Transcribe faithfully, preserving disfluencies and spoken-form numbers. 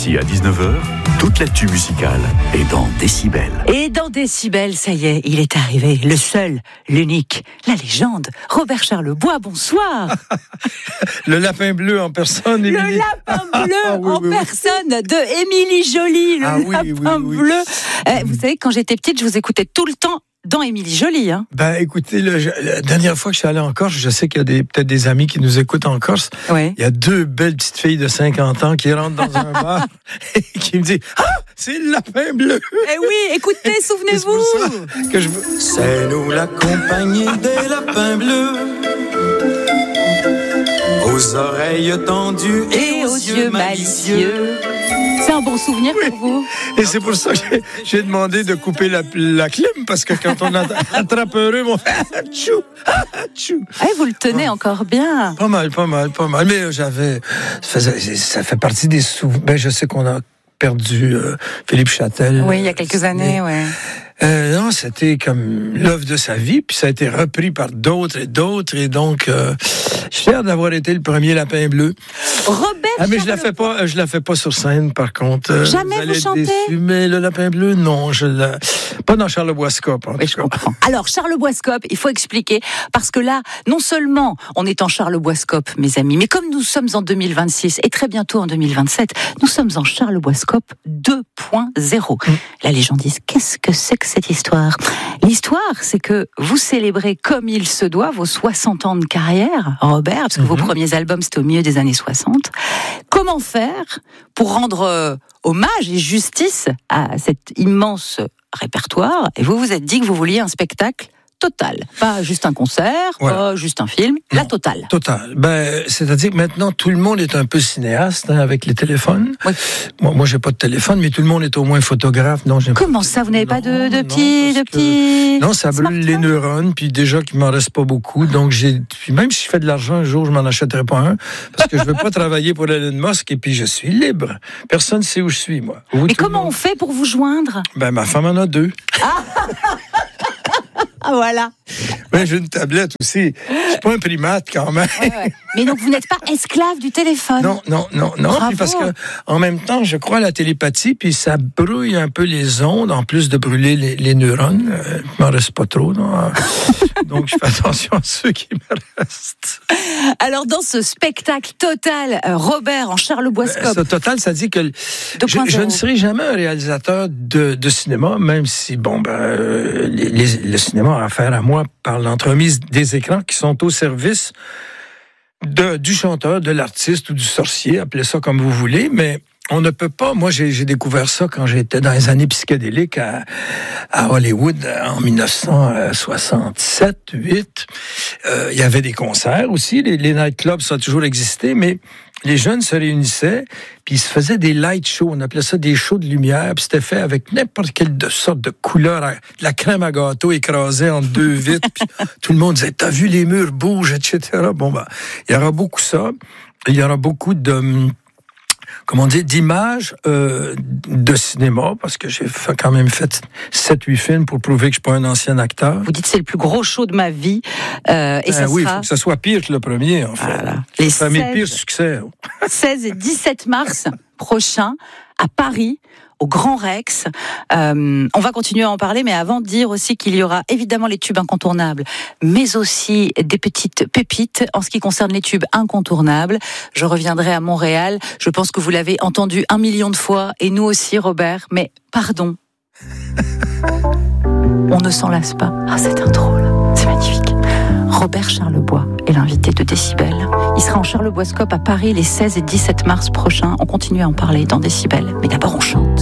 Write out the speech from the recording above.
midi à dix-neuf heures, toute l'actu musicale est dans Décibel. Et dans Décibel, ça y est, il est arrivé, le seul, l'unique, la légende, Robert Charlebois, bonsoir. Le lapin bleu en personne, Le Émilie. lapin bleu Ah, oui, en oui, oui. personne de Émilie Joly, le Ah, oui, lapin oui, oui. bleu. Eh, vous savez, quand j'étais petite, je vous écoutais tout le temps dans Émilie Joly. Hein. Ben, écoutez, le- je- la dernière fois que je suis allé en Corse, je sais qu'il y a des, peut-être des amis qui nous écoutent en Corse. Ouais. Il y a deux belles petites filles de cinquante ans qui rentrent dans un bar et qui me disent « Ah, c'est le lapin bleu! Eh oui, écoutez, » C'est pour souvenez-vous. ça que je veux... C'est nous la compagnie des lapins bleus, aux oreilles tendues Et aux yeux malicieux. C'est un bon souvenir pour vous? Et c'est pour ça que j'ai- j'ai demandé de couper la, la clim, parce que quand on atta- attrape un rhume, on fait « Tchou! Tchou! » Eh, vous le tenez encore bien. Pas mal, pas mal, pas mal. Mais euh, j'avais... Ça, faisait- ça fait partie des souvenirs. Ben, je sais qu'on a perdu euh, Philippe Châtel. Oui, il y a quelques années, ouais. Euh, non, c'était comme l'œuvre de sa vie, puis ça a été repris par d'autres et d'autres, et donc euh, je suis fier d'avoir été le premier lapin bleu. Robert Ah, mais je la Charlebois. fais pas, je la fais pas sur scène, par contre. Euh, Jamais vous allez être chantez? déçus, mais le lapin bleu, non, je la... pas dans Charlebois-Scope, en Oui, tout je cas. comprends. Alors, Charlebois-Scope, il faut expliquer, parce que là, non seulement on est en Charlebois-Scope, mes amis, mais comme nous sommes en deux mille vingt-six et très bientôt en deux mille vingt-sept, nous sommes en Charlebois-Scope deux point zéro. Mm. La légende dit, qu'est-ce que c'est que cette histoire? L'histoire, c'est que vous célébrez comme il se doit vos soixante ans de carrière, Robert, parce que vos Mhm. premiers albums, c'était au milieu des années soixante. Comment faire pour rendre euh, hommage et justice à cet immense répertoire? Et vous vous êtes dit que vous vouliez un spectacle total. Pas juste un concert, Voilà. pas juste un film, la Non. totale. Total. Ben, c'est-à-dire que maintenant, tout le monde est un peu cinéaste, hein, avec les téléphones. Oui. Moi, moi, j'ai pas de téléphone, mais tout le monde est au moins photographe. Non, j'ai Comment ça, vous n'avez pas de, Non, de non, petits... parce De que- petits Non, ça brûle les smartphones? neurones, puis déjà qu'il m'en reste pas beaucoup. Donc, j'ai, puis même si je fais de l'argent un jour, je m'en achèterai pas un, parce que je veux pas travailler pour Elon Musk, et puis je suis libre. Personne sait où je suis, moi. Vous, Mais tout le comment on monde? fait pour vous joindre? Ben, ma femme en a deux. Ah, voilà. Ben, j'ai une tablette aussi. Je suis pas un primate, quand même. Ouais, ouais. Mais donc, vous n'êtes pas esclave du téléphone? Non, non, non, non. Bravo. Puis parce que, en même temps, je crois à la télépathie, puis ça brouille un peu les ondes, en plus de brûler les, les neurones. Euh, il m'en reste pas trop, non. Donc, je fais attention à ceux qui me restent. Alors, dans ce spectacle total, euh, Robert en Charlebois-Scope, Ce total, ça dit que deux je, point je zéro. ne serai jamais un réalisateur de, de cinéma, même si, bon, ben, euh, les- les- le cinéma a affaire à moi par l'entremise des écrans qui sont au service de, du chanteur, de l'artiste ou du sorcier, appelez ça comme vous voulez, mais on ne peut pas. Moi, j'ai, j'ai découvert ça quand j'étais dans les années psychédéliques à, à Hollywood en dix-neuf cent soixante-sept huit. Euh, il y avait des concerts aussi. Les, les nightclubs, ça a toujours existé, mais les jeunes se réunissaient, puis ils se faisaient des light shows. On appelait ça des shows de lumière, puis c'était fait avec n'importe quelle de sorte de couleur, à- de la crème à gâteau écrasée en deux vitres, puis tout le monde disait « T'as vu, les murs bougent, et cetera » Bon, ben, il y aura beaucoup ça. Il y aura beaucoup de... comment dire, d'images euh, de cinéma, parce que j'ai fait, quand même fait sept huit films pour prouver que je suis pas un ancien acteur. vous dites c'est le plus gros show de ma vie. Euh, et Ben ça oui, il sera faut que ça soit pire que le premier, en fait. Voilà. Les Ça mes seize pires succès. seize et dix-sept mars prochains à Paris, au Grand Rex. Euh, on va continuer à en parler, mais avant de dire aussi qu'il y aura évidemment les tubes incontournables, mais aussi des petites pépites en ce qui concerne les tubes incontournables. Je reviendrai à Montréal. Je pense que vous l'avez entendu un million de fois, et nous aussi, Robert. Mais pardon, on ne s'en lasse pas. Ah, cette intro là, c'est magnifique. Robert Charlebois est l'invité de Décibel. Il sera en Charlebois-Scope à Paris les seize et dix-sept mars prochains. On continue à en parler dans Décibel, mais d'abord on chante.